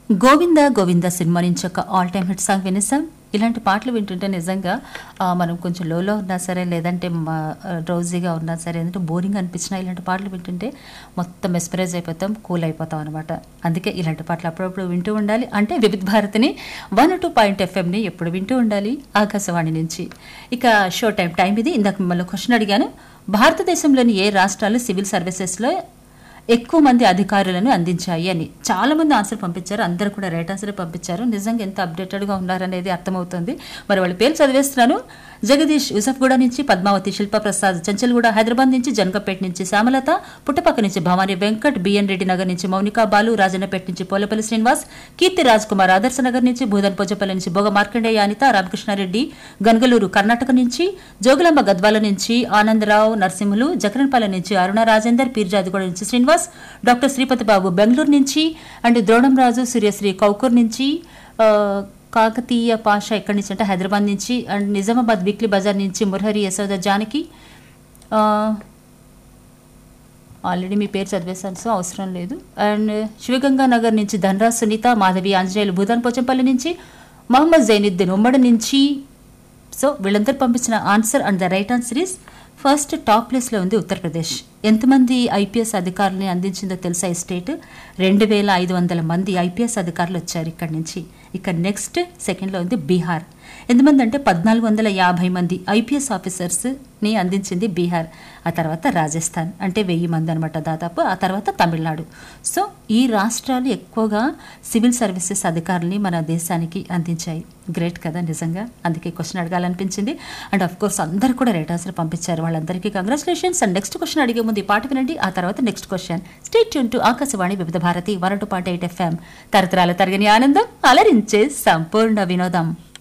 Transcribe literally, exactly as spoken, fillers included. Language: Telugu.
గోవింద గోవింద సినిమా నుంచి ఒక ఆల్ టైమ్ హిట్ సాంగ్ వినేసాం. ఇలాంటి పాటలు వింటుంటే నిజంగా ఆ, మనం కొంచెం లోలో ఉన్నా సరే, లేదంటే రోజీగా ఉన్నా సరే, ఎందుకంటే బోరింగ్ అనిపించినా ఇలాంటి పాటలు వింటుంటే మొత్తం మెస్పరైజ్ అయిపోతాం, కూల్ అయిపోతాం అనమాట. అందుకే ఇలాంటి పాటలు అప్పుడప్పుడు వింటూ ఉండాలి. అంటే వివిధ భారతిని వన్ టూ పాయింట్ ఎఫ్ఎంని ఎప్పుడు వింటూ ఉండాలి ఆకాశవాణి నుంచి. ఇక షో టైం టైం ఇది. ఇందాక మిమ్మల్ని క్వశ్చన్ అడిగాను, భారతదేశంలోని ఏ రాష్ట్రాలు సివిల్ సర్వీసెస్లో ఎక్కువ మంది అధికారులను అందించాయి అని. చాలా మంది ఆన్సర్ పంపించారు, అందరూ కూడా రైట్ ఆన్సర్ పంపించారు. నిజంగా ఎంత అప్డేటెడ్గా ఉన్నారనేది అర్థమవుతుంది. మరి వాళ్ళ పేరు చదివేస్తున్నాను. జగదీష్ యూసఫ్గూడ నుంచి, పద్మావతి శిల్పప్రసాద్ చంచల్గూడ హైదరాబాద్ నుంచి, జనకపేట నుంచి శ్యామలత, పుట్టపక్క నుంచి భవానీ వెంకట్, బిఎన్ రెడ్డి నగర్ నుంచి మౌనికా బాలు, రాజన్నపేట నుంచి పోలపల్లి శ్రీనివాస్, కీర్తి రాజ్ కుమార్ ఆదర్శ నగర్ నుంచి, భూదన్ పోచపల్లి నుంచి భోగ మార్కండేయ అనిత, రామకృష్ణారెడ్డి గంగలూరు కర్ణాటక నుంచి, జోగులాంబ గద్వాల నుంచి ఆనందరావు నరసింహులు, జకరన్పాలెం నుంచి అరుణ రాజేందర్, పీర్జాదిగూడ నుంచి శ్రీనివాస్, డాక్టర్ శ్రీపతి బాబు బెంగళూరు నుంచి, అండ్ ద్రోణం రాజు సూర్యశ్రీ కౌకూర్ నుంచి, కాకతీయ పాష ఎక్కడి నుంచి అంటే హైదరాబాద్ నుంచి, అండ్ నిజామాబాద్ వీక్లీ బజార్ నుంచి మురహరి యశోద జానకి. ఆల్రెడీ మీ పేరు చదివేశాను, సో అవసరం లేదు. అండ్ శివగంగా నగర్ నుంచి ధనరాజ్ సునీత, మాధవి ఆంజనేయులు భూదాన్ పోచంపల్లి నుంచి, మహమ్మద్ జైనుద్దీన్ ఉమ్మడి నుంచి. సో వీళ్ళందరూ పంపించిన answer and the right answer is first top ప్లేస్లో ఉంది ఉత్తరప్రదేశ్. ఎంతమంది ఐపీఎస్ అధికారులని అందించిందో తెలుసా ఈ స్టేట్? రెండు వేల ఐదు వందల మంది ఐపీఎస్ అధికారులు వచ్చారు ఇక్కడి నుంచి. ఇక నెక్స్ట్ సెకండ్లో ఉంది బీహార్. ఎంతమంది అంటే పద్నాలుగు వందల యాభై మంది ఐపీఎస్ ఆఫీసర్స్ని అందించింది బీహార్. ఆ తర్వాత రాజస్థాన్ అంటే వెయ్యి మంది అనమాట దాదాపు. ఆ తర్వాత తమిళనాడు. సో ఈ రాష్ట్రాలు ఎక్కువగా సివిల్ సర్వీసెస్ అధికారులని మన దేశానికి అందించాయి. గ్రేట్ కదా నిజంగా. అందుకే క్వశ్చన్ అడగాలనిపించింది. అండ్ ఆఫ్ కోర్స్ అందరూ కూడా రైట్ ఆన్సర్ పంపించారు, వాళ్ళందరికీ కంగ్రాచులేషన్స్. అండ్ నెక్స్ట్ క్వశ్చన్ అడిగే ముందు ఈ పాట వినండి, ఆ తర్వాత next question. Stay tune to Akashvani వివిధ Bharati one two point eight FM. తరతరాల తరగని ఆనందం, అలరించే సంపూర్ణ వినోదం.